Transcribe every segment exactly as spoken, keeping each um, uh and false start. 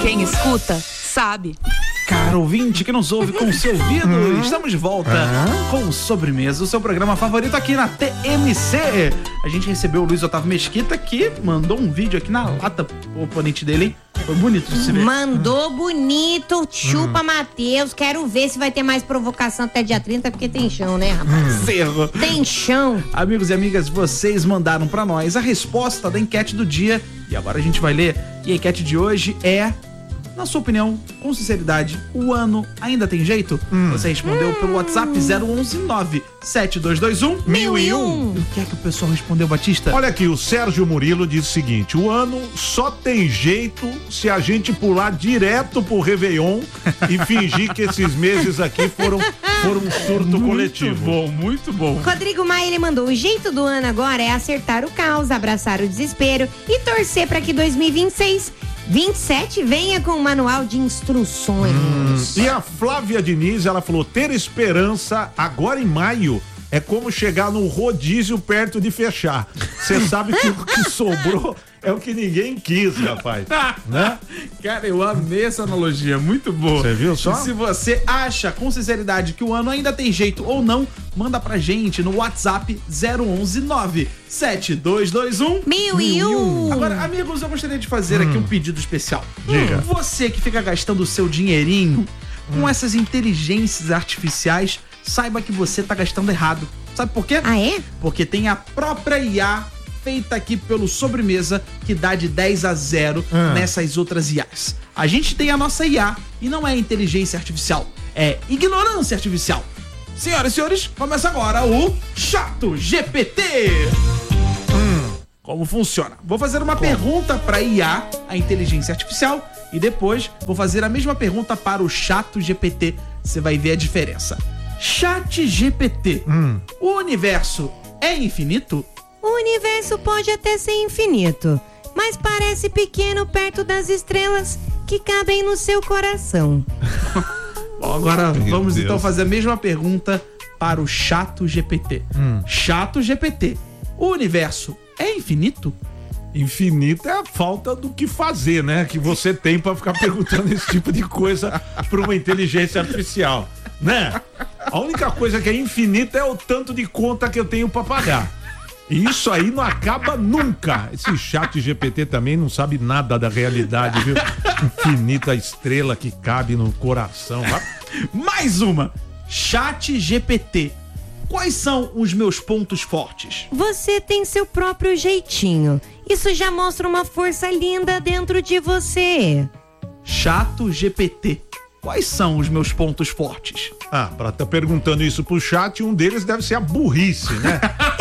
Quem escuta, sabe. Caro ouvinte que nos ouve com o seu ouvido, estamos de volta com o Sobremesa, o seu programa favorito aqui na T M C. A gente recebeu o Luiz Otávio Mesquita, que mandou um vídeo aqui na lata, o oponente dele, hein? Foi bonito de se ver. Mandou bonito, chupa hum. Matheus. Quero ver se vai ter mais provocação até dia trinta, porque tem chão, né, rapaz? Cerro. Tem chão. Amigos e amigas, vocês mandaram pra nós a resposta da enquete do dia e agora a gente vai ler. E a enquete de hoje é: na sua opinião, com sinceridade, o ano ainda tem jeito? Hum. Você respondeu hum. pelo WhatsApp zero onze nove sete dois dois um mil e um. O que é que o pessoal respondeu, Batista? Olha aqui, o Sérgio Murilo diz o seguinte: o ano só tem jeito se a gente pular direto pro Réveillon e fingir que esses meses aqui foram, foram um surto muito coletivo. Muito bom, muito bom. Rodrigo Maia, ele mandou: o jeito do ano agora é acertar o caos, abraçar o desespero e torcer para que dois mil e vinte e seis vinte e sete venha com um manual de instruções. Hum. E a Flávia Diniz, ela falou: ter esperança agora em maio é como chegar num rodízio perto de fechar. Você sabe que o que sobrou é o que ninguém quis, rapaz. Né? Cara, eu amei essa analogia, muito boa. Você viu só? E se você acha com sinceridade que o ano ainda tem jeito ou não, manda pra gente no WhatsApp zero onze nove sete dois dois um mil e um. Agora, amigos, eu gostaria de fazer hum. aqui um pedido especial. Diga. Você que fica gastando o seu dinheirinho hum. com essas inteligências artificiais, saiba que você tá gastando errado. Sabe por quê? Ah, é? Porque tem a própria I A feita aqui pelo Sobremesa que dá de dez a zero ah. nessas outras I As. A gente tem a nossa I A e não é inteligência artificial, é ignorância artificial. Senhoras e senhores, começa agora o Chato G P T. Hum, como funciona? Vou fazer uma como? pergunta para I A, a inteligência artificial, e depois vou fazer a mesma pergunta para o Chato G P T. Você vai ver a diferença. Chat G P T, hum. o universo é infinito? O universo pode até ser infinito, mas parece pequeno perto das estrelas que cabem no seu coração. Bom, agora Meu vamos Deus. então fazer a mesma pergunta para o Chato G P T. Hum. Chato G P T, o universo é infinito? Infinito é a falta do que fazer, né? Que você tem pra ficar perguntando esse tipo de coisa pra uma inteligência artificial, né? A única coisa que é infinita é o tanto de conta que eu tenho pra pagar. E isso aí não acaba nunca. Esse Chat G P T também não sabe nada da realidade, viu? Infinita estrela que cabe no coração. Mais uma. Chat G P T. Quais são os meus pontos fortes? Você tem seu próprio jeitinho. Isso já mostra uma força linda dentro de você. Chato G P T. Quais são os meus pontos fortes? Ah, pra estar tá perguntando isso pro chat, um deles deve ser a burrice, né?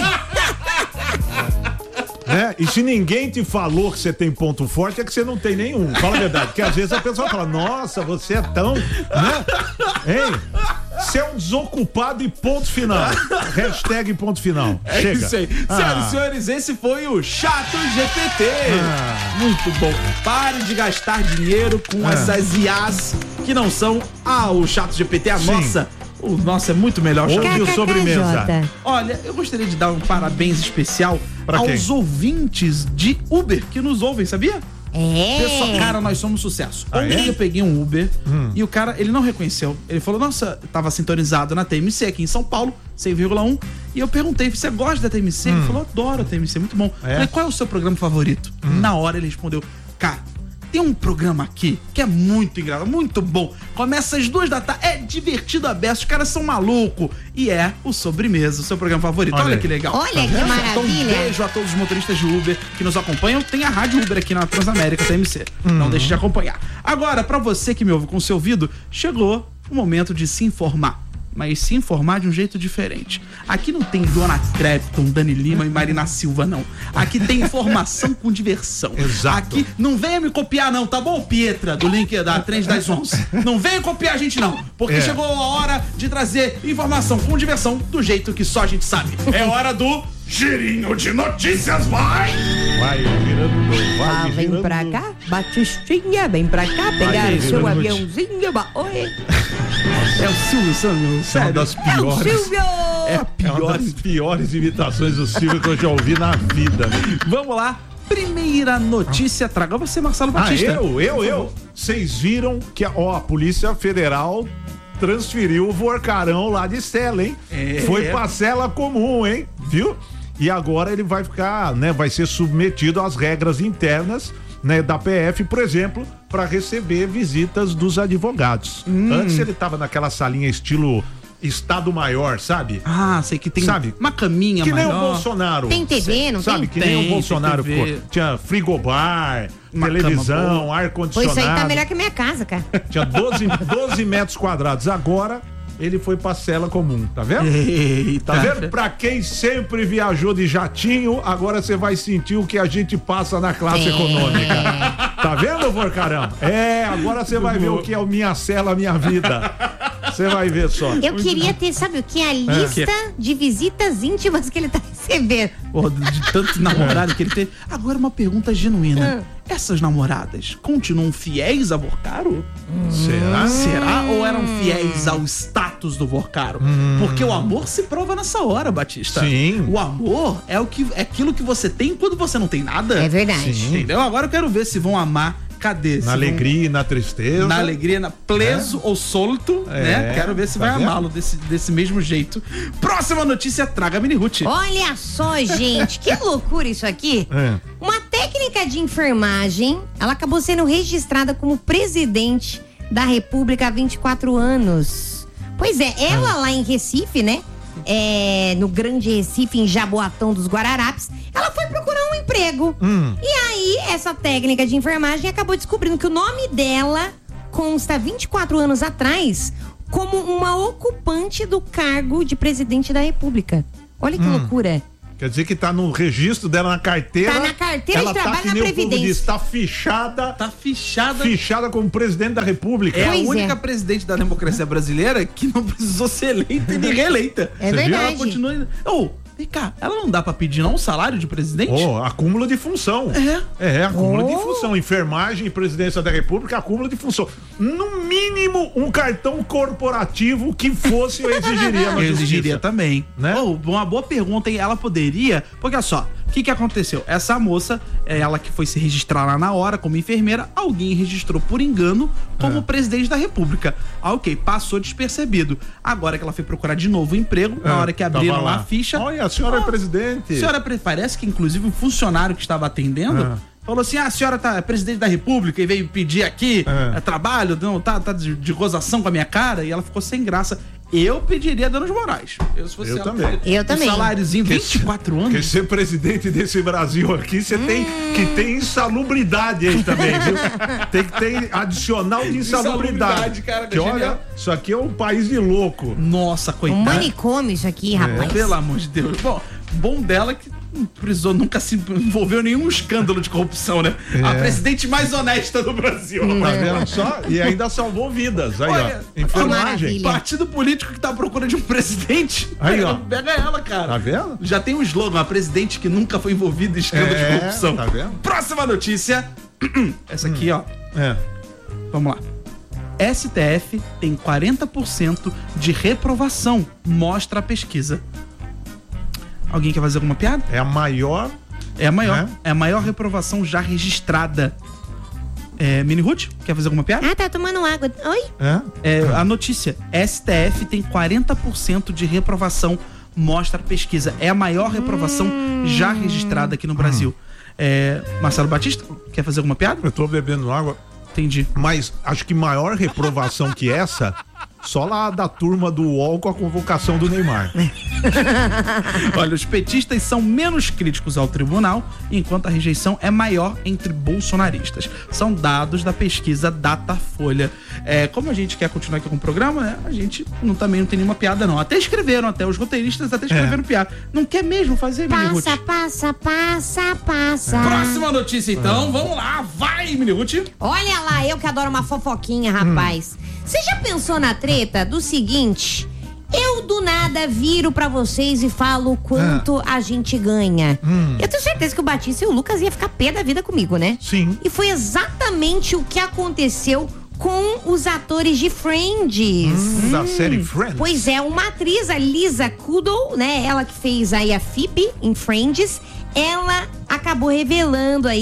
Né? E se ninguém te falou que você tem ponto forte, é que você não tem nenhum. Fala a verdade, porque às vezes a pessoa fala: nossa, você é tão, né? Hein? Você é um desocupado e ponto final. Hashtag ponto final. É Chega. isso aí. Ah. Senhoras e senhores, esse foi o Chato G P T. Ah. Muito bom. Pare de gastar dinheiro com Ah. essas I As que não são ah, o Chato G P T, a Sim. nossa. O nosso é muito melhor. Ouve o Sobremesa. Olha, eu gostaria de dar um parabéns especial pra aos quem? ouvintes de Uber que nos ouvem, sabia? É. Pessoal, cara, nós somos sucesso. Ah, Ontem é? eu peguei um Uber Hum. e o cara, ele não reconheceu. Ele falou: nossa, tava sintonizado na T M C aqui em São Paulo, cem vírgula um. E eu perguntei: você gosta da T M C? Hum. Ele falou: adoro a T M C, muito bom. É? Falei: qual é o seu programa favorito? Hum. Na hora ele respondeu: cara, tem um programa aqui que é muito engraçado, muito bom. Começa às duas da tarde, é divertido a beça, os caras são malucos. E é o Sobremesa, o seu programa favorito. Olha, Olha que legal. Olha que maravilha. Então, um beijo a todos os motoristas de Uber que nos acompanham. Tem a Rádio Uber aqui na Transamérica T M C. Hum. Não deixe de acompanhar. Agora, pra você que me ouve com o seu ouvido, chegou o momento de se informar. Mas se informar de um jeito diferente. Aqui não tem Dona Crepton, Dani Lima e Marina Silva, não. Aqui tem informação com diversão. Exato. Aqui não venha me copiar, não, tá bom, Pietra, do link da Trend das onze? Não venha copiar a gente, não. Porque É. chegou a hora de trazer informação com diversão do jeito que só a gente sabe. É hora do Girinho de Notícias, vai! Vai girando, vai Ah, vem girando. pra cá, Batistinha, vem pra cá, pegar o seu girando. aviãozinho. ba- Oi. É o Silvio Santos, É uma sério. das É o piores. Silvio! É a É uma pior. das piores imitações do Silvio que eu já ouvi na vida. Vamos lá. Primeira notícia, traga você, Marcelo Ah, Batista. eu, eu, eu. vocês viram que a, ó, a Polícia Federal transferiu o Vorcarão lá de cela, hein? É. Foi pra cela comum, hein? Viu? E agora ele vai ficar, né? Vai ser submetido às regras internas, né, da P F, por exemplo, para receber visitas dos advogados. Hum. Antes ele tava naquela salinha estilo Estado Maior, sabe? Ah, sei que tem sabe? uma caminha que maior. nem o Bolsonaro. Tem T V, não sabe? tem? Que nem Tem, o Bolsonaro tem T V. ficou. Tinha frigobar, Uma televisão, Pô, ar-condicionado. isso aí tá melhor que a minha casa, cara. Tinha doze, doze metros quadrados. Agora ele foi pra cela comum, tá vendo? Eita. Tá vendo? Pra quem sempre viajou de jatinho, agora você vai sentir o que a gente passa na classe É. econômica. Tá vendo, Vorcarão? É, agora você vai ver o que é o Minha Cela, Minha Vida. Você vai ver só. Eu queria ter, sabe o que? A lista de visitas íntimas que ele tá recebendo. Pô, de tanto namorado que ele teve. Agora uma pergunta genuína. Ah. Essas namoradas continuam fiéis a Vorcaro? Será? Será? Ou eram fiéis ao status do Vorcaro? Porque o amor se prova nessa hora, Batista. Sim. O amor é, o que, é aquilo que você tem quando você não tem nada. É verdade. Sim. Entendeu? Agora eu quero ver se vão amar. Cadê? Se Na vão- alegria e na tristeza. Na alegria, na preso ou solto, É, né? Quero ver se tá vai vendo? amá-lo desse, desse mesmo jeito. Próxima notícia, traga Mini Ruth. Olha só, gente, que loucura isso aqui. É. Uma técnica de enfermagem, ela acabou sendo registrada como presidente da República há vinte e quatro anos. Pois é, ela lá em Recife, né? É, no Grande Recife, em Jaboatão dos Guararapes, ela foi procurar um emprego. Hum. E aí, essa técnica de enfermagem acabou descobrindo que o nome dela consta vinte e quatro anos atrás como uma ocupante do cargo de presidente da República. Olha que Hum. loucura. Quer dizer que tá no registro dela na carteira. Tá na carteira ela de trabalho tá que na nem o povo Previdência. diz, tá fichada, Tá fichada. fichada como presidente da República. É a Pois única é. presidente da democracia brasileira que não precisou ser eleita e nem reeleita. É Você viu? verdade. Ela continua. Ô, vem cá, ela não dá pra pedir não um salário de presidente? Oh, acúmulo de função. É. É, acúmulo Oh. de função. Enfermagem e presidência da República, acúmulo de função. No mínimo, um cartão corporativo que fosse, eu exigiria na Eu exigiria justiça. também. Né? Oh, uma boa pergunta, hein? Ela poderia. Porque olha só, o que, que aconteceu? Essa moça, é ela que foi se registrar lá na hora como enfermeira, alguém registrou por engano como É. presidente da República. Ah, ok, passou despercebido. Agora que ela foi procurar de novo um emprego, na É, hora que abriram tava lá lá. a ficha. Olha, a senhora Ah, é presidente. A senhora pre- parece que, inclusive, um funcionário que estava atendendo Ah. falou assim: ah, a senhora tá é presidente da República e veio pedir aqui Ah. é, trabalho, não, tá, tá de, de gozação com a minha cara, e ela ficou sem graça. Eu pediria danos morais. Eu, se fosse Eu ela, também. pediria Eu também. Um saláriozinho, vinte e quatro Porque anos. ser presidente desse Brasil aqui, você tem que ter insalubridade aí também, viu? Tem que ter adicional de insalubridade. Insalubridade, cara, que olha, genial. isso aqui é um país de louco. Nossa, Um coitada. manicômio isso aqui, rapaz. Pelo amor de Deus. Bom, bom dela que não precisou, nunca se envolveu em nenhum escândalo de corrupção, né? A É. presidente mais honesta do Brasil. Tá vendo só? E ainda salvou vidas. Aí, Olha, ó. Enfermagem. maravilha. Partido político que tá à procura de um presidente. Aí, ó. Pega ela, cara. Tá vendo? Já tem um slogan, a presidente que nunca foi envolvida em escândalo É, de corrupção. tá vendo? Próxima notícia. Essa aqui, ó. É. Vamos lá. S T F tem quarenta por cento de reprovação, mostra a pesquisa. Alguém quer fazer alguma piada? É a maior. É a maior. Né? É a maior reprovação já registrada. É, Mini Ruth, quer fazer alguma piada? Ah, tá tomando água. Oi? É? É, a notícia: S T F tem quarenta por cento de reprovação, mostra a pesquisa. É a maior reprovação já registrada aqui no Brasil. É, Marcelo Batista, quer fazer alguma piada? Eu tô bebendo água. Entendi. Mas acho que maior reprovação que essa, só lá da turma do U O L com a convocação do Neymar. Olha, os petistas são menos críticos ao tribunal, enquanto a rejeição é maior entre bolsonaristas. São dados da pesquisa Datafolha. É, como a gente quer continuar aqui com o programa, né, a gente não, também não tem nenhuma piada, não. Até escreveram, até os roteiristas até escreveram piada. Não quer mesmo fazer, Mini Ruth? Passa, passa, passa, passa. Próxima notícia, então. Vamos lá. Vai, Mini Ruth. Olha lá, eu que adoro uma fofoquinha, rapaz. Você já pensou na treta do seguinte? Eu do nada viro pra vocês e falo o quanto a gente ganha. Eu tenho certeza que o Batista e o Lucas iam ficar pé da vida comigo, né? Sim. E foi exatamente o que aconteceu com os atores de Friends. Da série Friends. Pois é, uma atriz, a Lisa Kudrow, né? Ela que fez aí a Phoebe em Friends, ela acabou revelando aí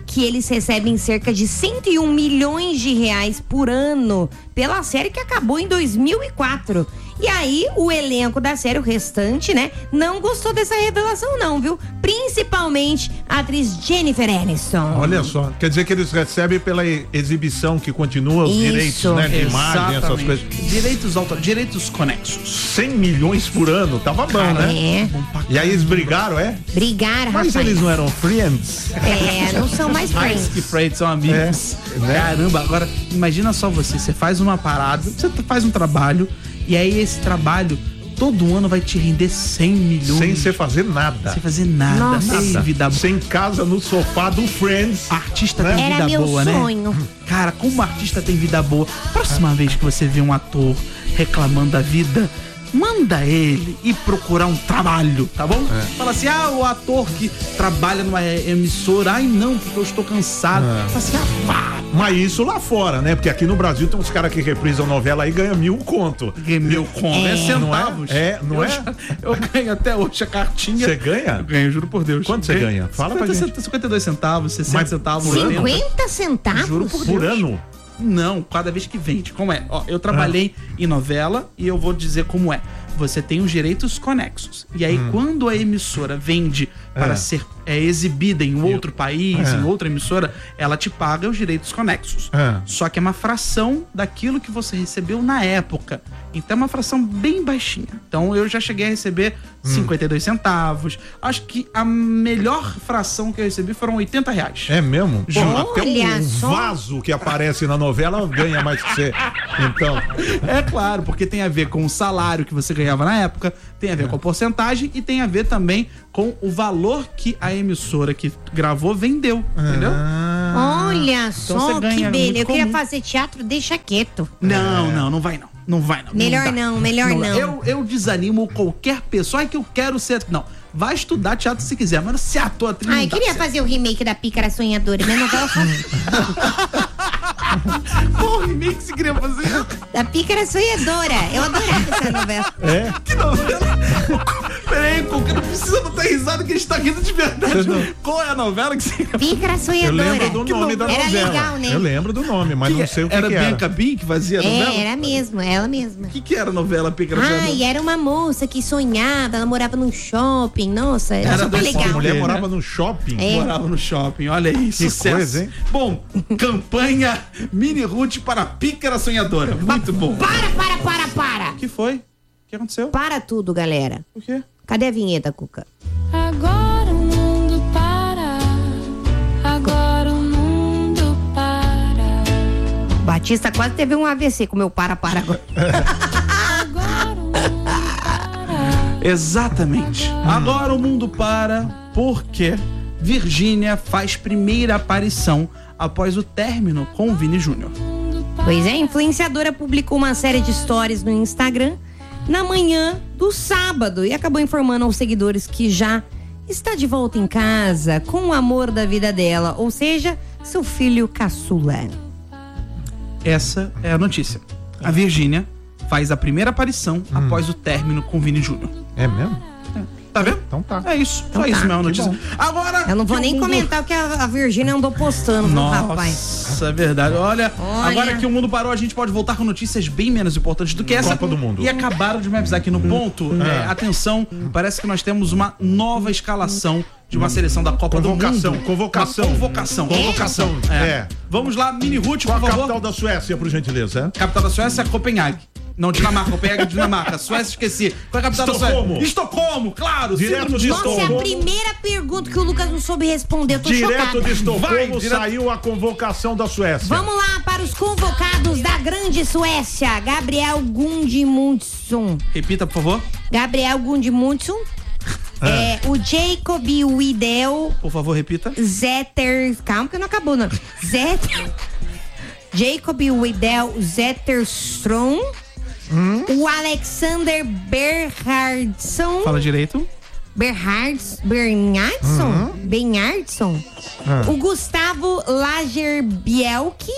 que eles recebem cerca de cento e um milhões de reais por ano pela série que acabou em dois mil e quatro. E aí, o elenco da série, o restante, né, não gostou dessa revelação não, viu? Principalmente a atriz Jennifer Aniston. Olha só, quer dizer que eles recebem pela exibição que continua os Isso. direitos, né, de imagem, essas coisas. Direitos autor, direitos conexos. cem milhões por ano, tava bom, né? É. E aí eles brigaram, é? Brigaram, Mas rapaz. eles não eram friends? É, não são mais Mais friends. que friends, são amigos. É, né? Caramba, agora imagina só você, você faz uma parada, você faz um trabalho, e aí esse trabalho todo ano vai te render cem milhões. Sem você fazer nada. Sem fazer nada. Nossa. Sem vida boa. Sem casa no sofá do Friends. Artista Né? tem Era vida meu boa, sonho. né? Cara, como artista tem vida boa. Próxima vez que você vê um ator reclamando da vida, manda ele ir procurar um trabalho, tá bom? É. Fala assim, ah, o ator que trabalha numa emissora, ai não, porque eu estou cansado. É. Fala assim, ah, vá. Mas isso lá fora, né? Porque aqui no Brasil tem uns caras que reprisam novela aí e ganham mil conto. Meu conto é, É. centavos. Não é? É, não eu é? já- eu ganho até hoje a cartinha. Você ganha? Eu ganho, juro por Deus. Quanto você Ganho ganha? Fala pra cinquenta, gente. cinquenta e dois centavos, sessenta Mas centavos, por ano? oitenta. cinquenta centavos? Juro por Por Deus. ano? Não, cada vez que vende. Como é? Ó, eu trabalhei em novela e eu vou dizer como é. Você tem os direitos conexos. E aí, quando a emissora vende para É. ser é, exibida em outro país, É. em outra emissora, ela te paga os direitos conexos. É. Só que é uma fração daquilo que você recebeu na época. Então é uma fração bem baixinha. Então eu já cheguei a receber cinquenta e dois centavos. Acho que a melhor fração que eu recebi foram oitenta reais. É mesmo? Pô, Olha até um só. vaso que aparece na novela ganha mais que você. Então, É claro, porque tem a ver com o salário que você ganhava na época, tem a ver com a porcentagem e tem a ver também com o valor que a emissora que gravou vendeu, entendeu? Olha só, você que ganha beleza. muito Eu queria comum. fazer teatro, deixa quieto. Não, não, não vai não. Não vai não. Melhor dá. não, melhor não. Eu, eu desanimo qualquer pessoa. Ai, que eu quero ser. Não. Vai estudar teatro se quiser, mas se ator, atriz. Ai, não eu dá queria certo. fazer o remake da Pícara Sonhadora. Minha novela favorita. Qual remake que você queria fazer? Da Pícara Sonhadora. Eu adorava essa novela. é. Que novela? Peraí, porque não precisa botar risada que a gente tá rindo de verdade. Não. Qual é a novela que você Pícara Eu Sonhadora. lembro do nome da Era novela. legal, né? Eu lembro do nome, mas não sei o que era que era. Bianca Bin que fazia a novela? É, era mesmo, ela mesma. O que, que era a novela Pícara Ah, Sonhadora? e era uma moça que sonhava, ela morava num shopping. Nossa, era, Era super desse legal. A mulher né? morava no shopping. É. Morava no shopping, olha aí, sucesso. coisa, hein? Bom, campanha Mini Ruth para Pícara Sonhadora. Muito bom. Para, para, para, para. O que foi? O que aconteceu? Para tudo, galera. O quê? Cadê a vinheta, Cuca? Agora o mundo para, agora o mundo para, Batista quase teve um A V C com meu para, para agora. agora o mundo para. Exatamente. Agora o mundo para porque Virgínia faz primeira aparição após o término com o Vini Júnior. Pois é, a influenciadora publicou uma série de stories no Instagram na manhã do sábado e acabou informando aos seguidores que já está de volta em casa com o amor da vida dela, ou seja, seu filho caçula. Essa é a notícia. A Virgínia faz a primeira aparição após o término com o Vini Júnior. É mesmo? Tá vendo? Então tá. É isso. Então Só isso tá, mesmo a que notícia. bom. Agora. Eu não vou que nem o mundo- comentar o que a, a Virgínia andou postando, viu, rapaz. Nossa, é verdade. Olha, Olha. agora que o mundo parou, a gente pode voltar com notícias bem menos importantes do que essa. Copa do Mundo. E acabaram de me avisar aqui no ponto. é, atenção, parece que nós temos uma nova escalação de uma seleção da Copa Convocação, do Mundo. convocação. Uma convocação. Convocação. É. É. Vamos lá, Mini Ruth, Qual por a favor. capital da Suécia, por gentileza? Capital da Suécia é Copenhague. Não, Dinamarca, Copenhague é Dinamarca. Suécia, esqueci. Qual é a capital Estocolmo. da Suécia? Estocolmo, claro. Direto signo de Nossa, é a Estocolmo. primeira pergunta que o Lucas não soube responder. Eu tô Direto chocada. de Estocolmo Vai, direto- saiu a convocação da Suécia. Vamos lá para os convocados da grande Suécia. Gabriel Gudmundsson. Repita, por favor. Gabriel Gudmundsson. É, o Jacob Widel Por favor, repita. Zetter. Calma que não acabou, não. Zetter. Jacob Widel Zetterstrom. O Alexander Berhardsson. Fala direito. Berhards, Bernhardsson? Bernhardsson. O Gustavo Lagerbielke.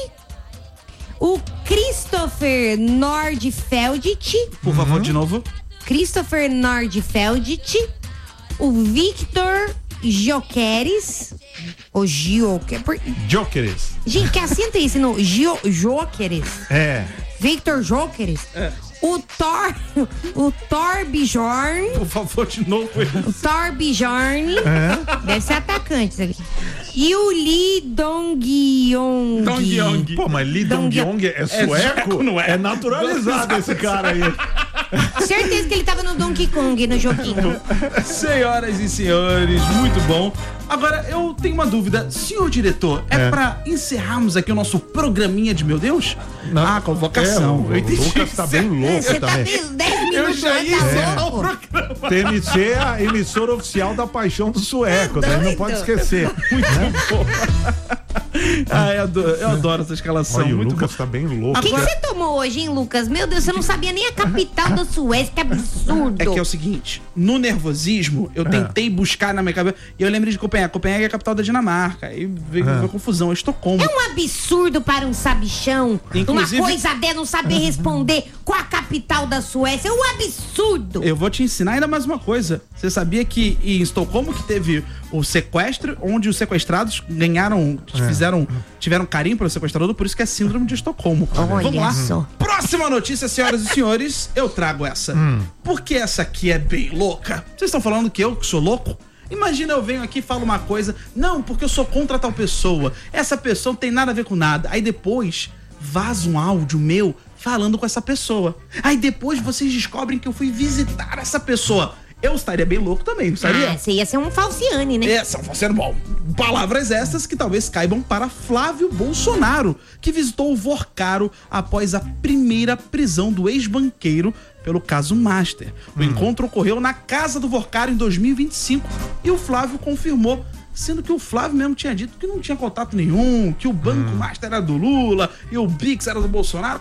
O Christopher Nordfeldt. Por favor, de novo. Christopher Nordfeldt. O Victor Jokeres. O Joker. Por... Jokeres. Gente, que acenta isso no Gio... Jokeres. É. Victor Jokeres. É. O Thor. O Torbjorn. Por favor, de novo. O Torbjorn. É. Deve ser atacante isso aqui. E o Lee Dong-yong. Dong-yong. Pô, mas Lee Dong-yong é sueco? sueco, não é? É naturalizado esse cara aí. Certeza que ele tava no Donkey Kong, no joguinho. Senhoras e senhores, muito bom. Agora, eu tenho uma dúvida. Senhor diretor, é, é. pra encerrarmos aqui o nosso programinha de Meu Deus? Não. Ah, convocação. É, o, o Lucas tá bem louco Você também. tá bem dez minutos. Eu já ia encerrar tá o programa. T M C é a emissora oficial da Paixão do Sueco, É né? Não doido. pode esquecer. Né? Ah, eu adoro, eu adoro essa escalação. Olha, o muito Lucas bom. tá bem louco. O que que Agora- você tomou hoje, hein, Lucas? Meu Deus, você não sabia nem a capital da Suécia, que absurdo. É que é o seguinte, no nervosismo, eu tentei buscar na minha cabeça, e eu lembrei de Copenhague. Copenhague é a capital da Dinamarca. Aí veio Ah. uma confusão, é Estocolmo. É um absurdo para um sabichão. Inclusive- Uma coisa dela não saber responder qual a capital da Suécia. É um absurdo. Eu vou te ensinar ainda mais uma coisa. Você sabia que em Estocolmo que teve o sequestro, onde os sequestrados ganharam, fizeram, tiveram carinho pelo sequestrador, por isso que é síndrome de Estocolmo. Olha Vamos lá. só. Próxima notícia, senhoras e senhores, eu trago essa. Porque essa aqui é bem louca. Vocês estão falando que eu que sou louco? Imagina eu venho aqui e falo uma coisa, não, porque eu sou contra tal pessoa. Essa pessoa não tem nada a ver com nada. Aí depois vaza um áudio meu falando com essa pessoa. Aí depois vocês descobrem que eu fui visitar essa pessoa. Eu estaria bem louco também, não estaria? Ah, você ia ser um falciane, né? É, São Falciano, bom. Palavras essas que talvez caibam para Flávio Bolsonaro, que visitou o Vorcaro após a primeira prisão do ex-banqueiro pelo caso Master. O encontro ocorreu na casa do Vorcaro em dois mil e vinte e cinco e o Flávio confirmou, sendo que o Flávio mesmo tinha dito que não tinha contato nenhum, que o Banco Master era do Lula e o Bix era do Bolsonaro.